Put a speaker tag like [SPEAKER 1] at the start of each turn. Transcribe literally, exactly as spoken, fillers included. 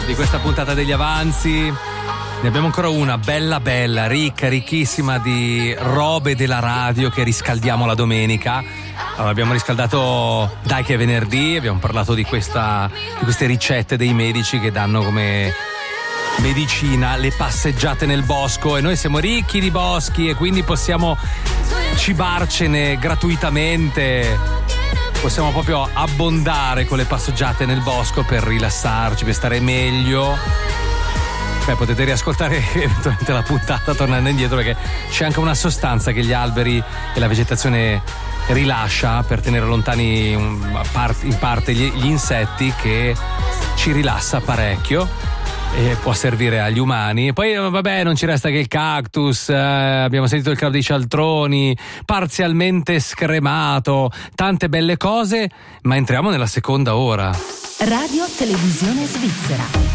[SPEAKER 1] di questa puntata degli avanzi. Ne abbiamo ancora una bella bella, ricca, ricchissima di robe della radio che riscaldiamo la domenica. Allora, abbiamo riscaldato Dai che è venerdì, abbiamo parlato di questa di queste ricette dei medici che danno come medicina le passeggiate nel bosco, e noi siamo ricchi di boschi e quindi possiamo cibarcene gratuitamente. Possiamo proprio abbondare con le passeggiate nel bosco per rilassarci, per stare meglio. Beh, potete riascoltare eventualmente la puntata tornando indietro, perché c'è anche una sostanza che gli alberi e la vegetazione rilascia per tenere lontani in parte gli insetti, che ci rilassa parecchio e può servire agli umani. E poi vabbè, non ci resta che il cactus, eh, abbiamo sentito il club dei cialtroni parzialmente scremato, tante belle cose, ma entriamo nella seconda ora.
[SPEAKER 2] Radio Televisione Svizzera.